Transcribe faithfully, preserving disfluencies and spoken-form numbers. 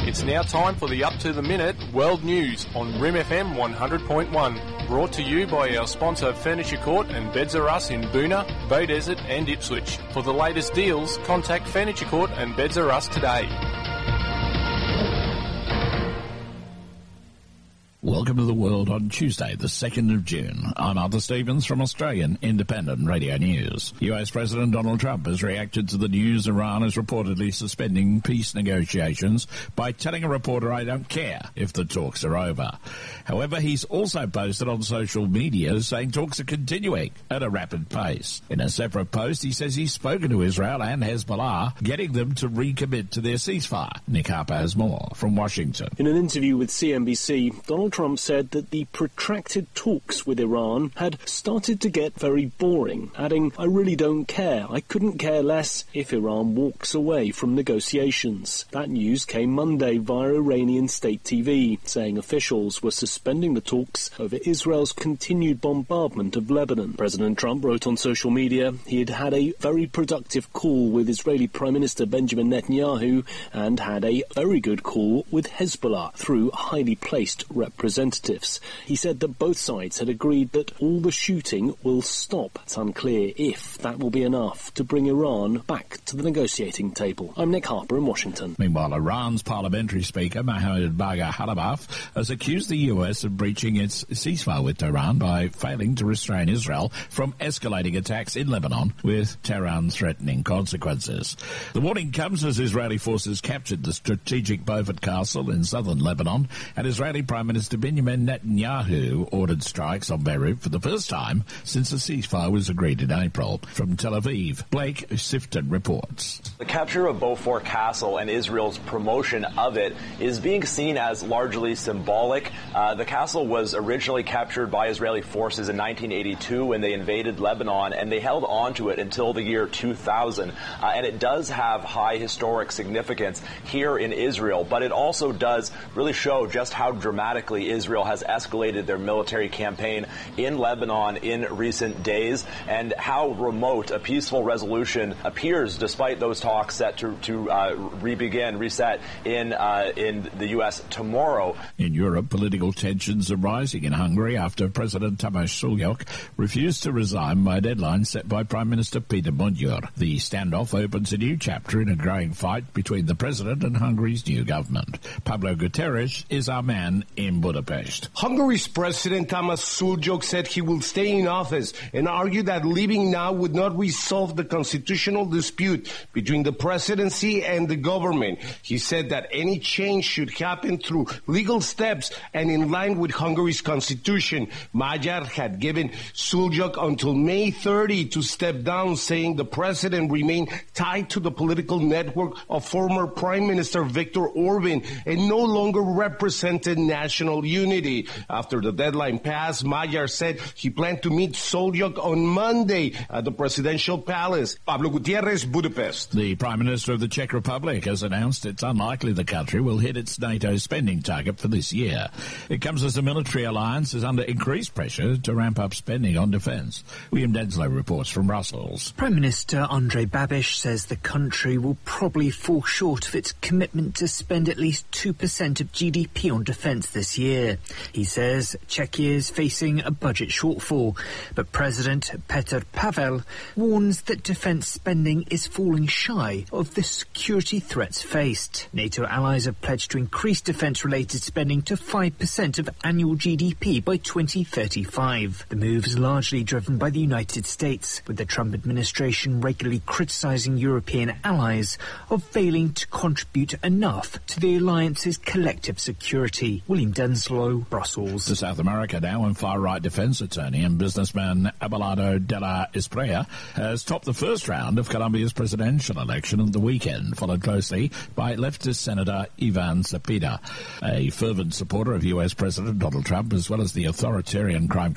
It's now time for the up-to-the-minute World News on R I M F M one hundred point one. Brought to you by our sponsor Furniture Court and Beds R Us in Boona, Beaudesert and Ipswich. For the latest deals, contact Furniture Court and Beds R Us today. Welcome to the world on Tuesday, the second of June. I'm Arthur Stevens from Australian Independent Radio News. U S President Donald Trump has reacted to the news Iran is reportedly suspending peace negotiations by telling a reporter, "I don't care if the talks are over." However, he's also posted on social media saying talks are continuing at a rapid pace. In a separate post, he says he's spoken to Israel and Hezbollah, getting them to recommit to their ceasefire. Nick Harper has more from Washington. In an interview with C N B C, Donald Trump said that the protracted talks with Iran had started to get very boring, adding, "I really don't care. I couldn't care less if Iran walks away from negotiations." That news came Monday via Iranian state T V, saying officials were suspending the talks over Israel's continued bombardment of Lebanon. President Trump wrote on social media he had had a very productive call with Israeli Prime Minister Benjamin Netanyahu and had a very good call with Hezbollah through highly placed representatives. representatives. He said that both sides had agreed that all the shooting will stop. It's unclear if that will be enough to bring Iran back to the negotiating table. I'm Nick Harper in Washington. Meanwhile, Iran's parliamentary speaker, Mohammad Bagher Khalibaf, has accused the U S of breaching its ceasefire with Tehran by failing to restrain Israel from escalating attacks in Lebanon, with Tehran threatening consequences. The warning comes as Israeli forces captured the strategic Beaufort Castle in southern Lebanon, and Israeli Prime Minister Benjamin Netanyahu ordered strikes on Beirut for the first time since the ceasefire was agreed in April. From Tel Aviv, Blake Sifton reports. The capture of Beaufort Castle and Israel's promotion of it is being seen as largely symbolic. Uh, the castle was originally captured by Israeli forces in nineteen eighty-two when they invaded Lebanon, and they held on to it until the year two thousand. Uh, and it does have high historic significance here in Israel, but it also does really show just how dramatically Israel has escalated their military campaign in Lebanon in recent days, and how remote a peaceful resolution appears despite those talks set to, to uh, re-begin, reset in, uh, in the U S tomorrow. In Europe, political tensions are rising in Hungary after President Tamás Sulyok refused to resign by a deadline set by Prime Minister Peter Magyar. The standoff opens a new chapter in a growing fight between the president and Hungary's new government. Pablo Guterres is our man in Budapest. Hungary's President Tamás Sulyok said he will stay in office and argued that leaving now would not resolve the constitutional dispute between the presidency and the government. He said that any change should happen through legal steps and in line with Hungary's constitution. Magyar had given Sulyok until May thirtieth to step down, saying the president remained tied to the political network of former Prime Minister Viktor Orban and no longer represented national unity. After the deadline passed, Magyar said he planned to meet Sulyok on Monday at the presidential palace. Pablo Gutierrez, Budapest. The Prime Minister of the Czech Republic has announced it's unlikely the country will hit its NATO spending target for this year. It comes as the military alliance is under increased pressure to ramp up spending on defence. William Denslow reports from Brussels. Prime Minister Andrej Babiš says the country will probably fall short of its commitment to spend at least two percent of G D P on defence this year. He says Czechia is facing a budget shortfall, but President Petr Pavel warns that defence spending is falling shy of the security threats faced. NATO allies have pledged to increase defence-related spending to five percent of annual G D P by twenty thirty-five. The move is largely driven by the United States, with the Trump administration regularly criticising European allies of failing to contribute enough to the alliance's collective security. William Denslow, Brussels. To South America now, and far-right defence attorney and businessman Abelardo de la Espriella has topped the first round of Colombia's presidential election of the weekend, followed closely by leftist Senator Ivan Cepeda, a fervent supporter of U S President Donald Trump, as well as the authoritarian crime